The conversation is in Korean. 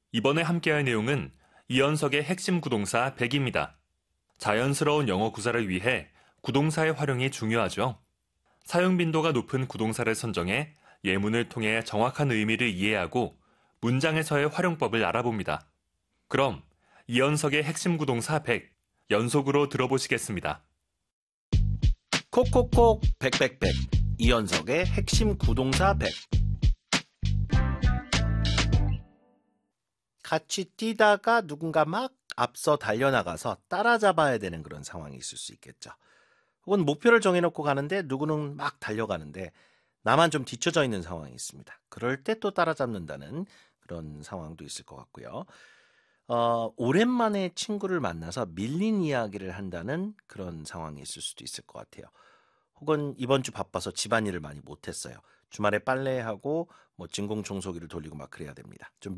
이번에 함께할 내용은 이연석의 핵심 구동사 100입니다. 자연스러운 영어 구사를 위해 구동사의 활용이 중요하죠. 사용 빈도가 높은 구동사를 선정해 예문을 통해 정확한 의미를 이해하고 문장에서의 활용법을 알아봅니다. 그럼 이연석의 핵심 구동사 100 연속으로 들어보시겠습니다. 콕콕콕 백백백 이연석의 핵심 구동사 100. 같이 뛰다가 누군가 막 앞서 달려나가서 따라잡아야 되는 그런 상황이 있을 수 있겠죠. 혹은 목표를 정해놓고 가는데 누구는 막 달려가는데 나만 좀 뒤쳐져 있는 상황이 있습니다. 그럴 때 또 따라잡는다는 그런 상황도 있을 것 같고요. 오랜만에 친구를 만나서 밀린 이야기를 한다는 그런 상황이 있을 수도 있을 것 같아요. 혹은 이번 주 바빠서 집안일을 많이 못했어요. 주말에 빨래하고 뭐 진공청소기를 돌리고 막 그래야 됩니다. 좀